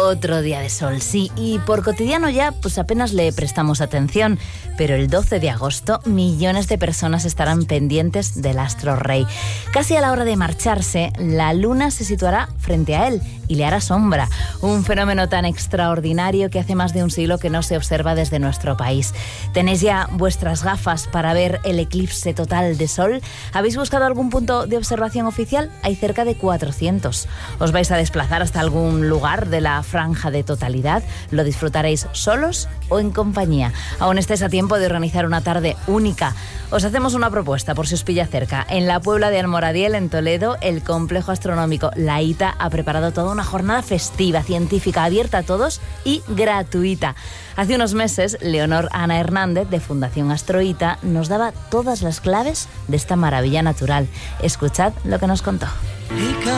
Otro día de sol, sí, y por cotidiano ya pues apenas le prestamos atención, pero el 12 de agosto millones de personas estarán pendientes del astro rey. Casi a la hora de marcharse, la luna se situará frente a él y le hará sombra, un fenómeno tan extraordinario que hace más de un siglo que no se observa desde nuestro país. ¿Tenéis ya vuestras gafas para ver el eclipse total de sol? ¿Habéis buscado algún punto de observación oficial? Hay cerca de 400. ¿Os vais a desplazar hasta algún lugar de la franja de totalidad? ¿Lo disfrutaréis solos o en compañía? Aún estáis a tiempo de organizar una tarde única. Os hacemos una propuesta por si os pilla cerca. En la Puebla de Almoradiel, en Toledo, el complejo astronómico La Hita ha preparado toda una jornada festiva, científica, abierta a todos y gratuita. Hace unos meses, Leonor Ana Hernández, de Fundación Astrohita, nos daba todas las claves de esta maravilla natural. Escuchad lo que nos contó.